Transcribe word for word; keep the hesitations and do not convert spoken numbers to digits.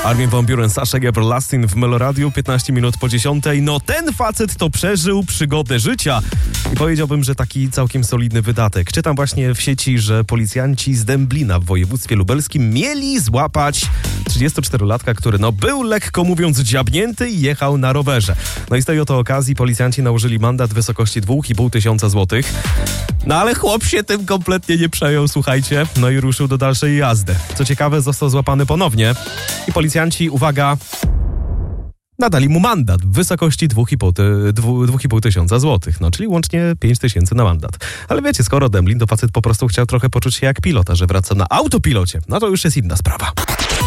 Armin van Buuren, Sasha Everlasting w Meloradiu, piętnaście minut po dziesiątej. No ten facet to przeżył przygodę życia i powiedziałbym, że taki całkiem solidny wydatek. Czytam właśnie w sieci, że policjanci z Dęblina w województwie lubelskim mieli złapać trzydziestoczterolatka, który no był lekko mówiąc dziabnięty i jechał na rowerze. No i z tej oto okazji policjanci nałożyli mandat w wysokości dwa i pół tysiąca złotych. No ale chłop się tym kompletnie nie przejął, słuchajcie, no i ruszył do dalszej jazdy. Co ciekawe, został złapany ponownie i policjanci, uwaga, nadali mu mandat w wysokości dwa i pół tysiąca złotych, no czyli łącznie pięć tysięcy na mandat. Ale wiecie, skoro Dęblin, to facet po prostu chciał trochę poczuć się jak pilota, że wraca na autopilocie, no to już jest inna sprawa.